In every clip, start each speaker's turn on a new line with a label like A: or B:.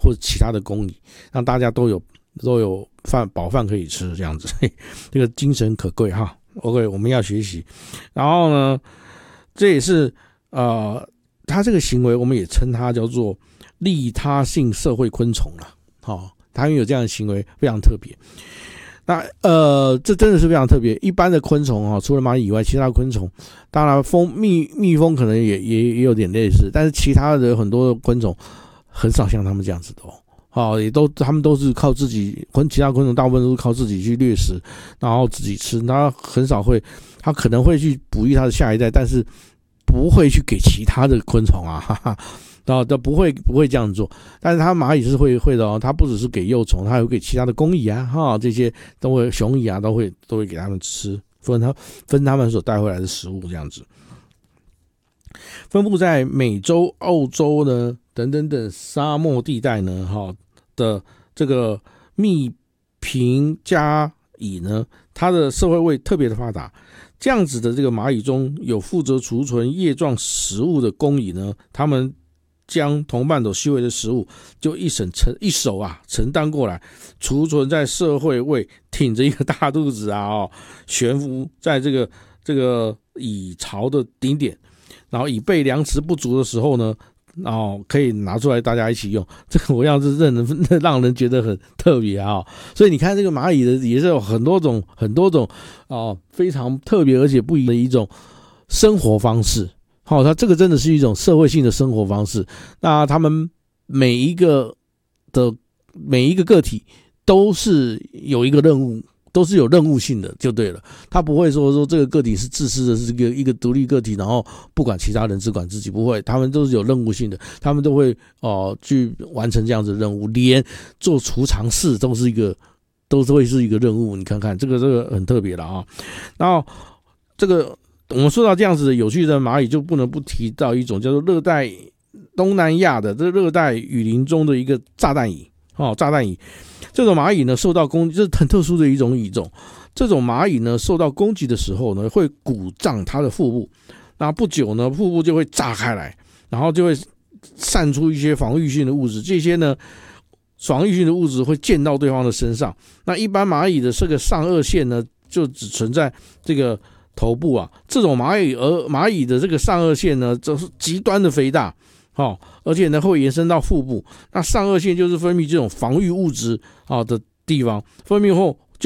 A: 或者其他的工蚁，让大家都有饱饭可以吃这样子，这个精神可贵哈。OK， 我们要学习。然后呢，这也是他这个行为我们也称它叫做利他性社会昆虫啦。他有这样的行为非常特别。那这真的是非常特别。一般的昆虫除了蚂蚁以外，其他的昆虫，当然蜜蜂可能也有点类似，但是其他的很多的昆虫很少像他们这样子的他们都是靠自己，其他昆虫大部分都是靠自己去掠食，然后自己吃。他可能会去哺育他的下一代，但是不会去给其他的昆虫然后都不会这样做。但是他蚂蚁是会的他不只是给幼虫，他还会给其他的工蚁这些都会，雄蚁都会给他们吃，分他们所带回来的食物这样子。分布在美洲、澳洲呢等沙漠地带呢的这个密屏加蚁呢，它的社会位特别的发达。这样子的这个蚂蚁中有负责储存叶状食物的工蚁呢，他们将同伴斗细微的食物就一手承担过来，储存在社会位，挺着一个大肚子悬浮在这个蚁巢的顶点，然后以备粮食不足的时候呢，可以拿出来大家一起用。这个我要是让人觉得很特别所以你看这个蚂蚁的也是有很多种非常特别而且不一样的一种生活方式。它这个真的是一种社会性的生活方式。那他们每一个个体都是有一个任务，都是有任务性的就对了。他不会说这个个体是自私的，是一个独立个体，然后不管其他人只管自己，不会，他们都是有任务性的，他们都会去完成这样子的任务，连做储藏室都会是一个任务。你看看这个很特别了然后这个我们说到这样子的有趣的蚂蚁，就不能不提到一种叫做热带东南亚的这热带雨林中的一个炸弹蚁炸弹蚁。这种蚂蚁呢受到攻击，这是很特殊的一种蚁种。这种蚂蚁呢受到攻击的时候呢，会鼓胀它的腹部，那不久呢腹部就会炸开来，然后就会散出一些防御性的物质。这些呢防御性的物质会溅到对方的身上。那一般蚂蚁的这个上颚线呢就只存在这个头部这种蚂蚁的这个上颚线呢就是极端的肥大而且呢会延伸到腹部。那上颚线就是分泌这种防御物质的地方，分泌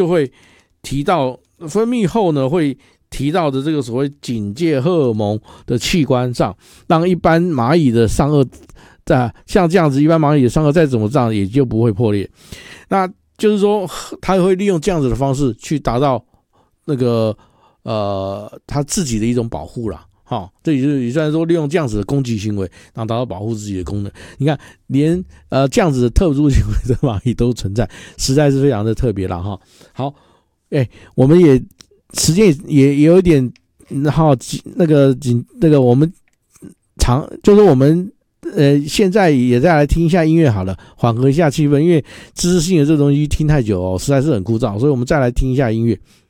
A: 后呢会提到的这个所谓警戒荷尔蒙的器官上，让一般蚂蚁的上颚像这样子，一般蚂蚁的上颚再怎么胀也就不会破裂。那就是说它会利用这样子的方式去达到那个他自己的一种保护啦这也算说利用这样子的攻击行为，然后达到保护自己的功能。你看连这样子的特殊行为的蚂蚁都存在，实在是非常的特别啦好我们也时间也有一点那个我们就是我们现在也再来听一下音乐好了，缓和一下气氛，因为知识性的这东西听太久实在是很枯燥，所以我们再来听一下音乐。